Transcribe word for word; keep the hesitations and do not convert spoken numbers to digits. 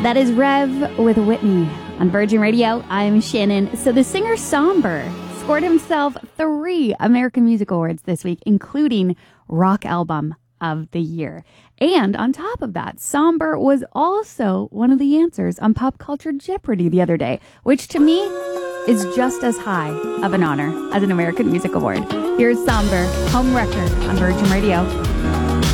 That is Rev with Whitney on Virgin Radio. I'm Shannon. So the singer Somber scored himself three American Music Awards this week, including Rock Album of the Year. And on top of that, Somber was also one of the answers on Pop Culture Jeopardy the other day, which to me is just as high of an honor as an American Music Award. Here's Somber, Home Wrecker on Virgin Radio.